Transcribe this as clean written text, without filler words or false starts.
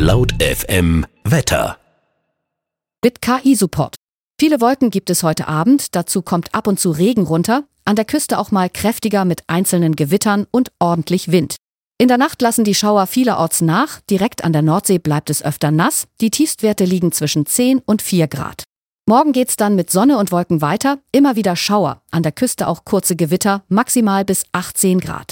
Laut FM Wetter. Mit KI-Support. Viele Wolken gibt es heute Abend, dazu kommt ab und zu Regen runter, an der Küste auch mal kräftiger mit einzelnen Gewittern und ordentlich Wind. In der Nacht lassen die Schauer vielerorts nach, direkt an der Nordsee bleibt es öfter nass, die Tiefstwerte liegen zwischen 10 und 4 Grad. Morgen geht's dann mit Sonne und Wolken weiter, immer wieder Schauer, an der Küste auch kurze Gewitter, maximal bis 18 Grad.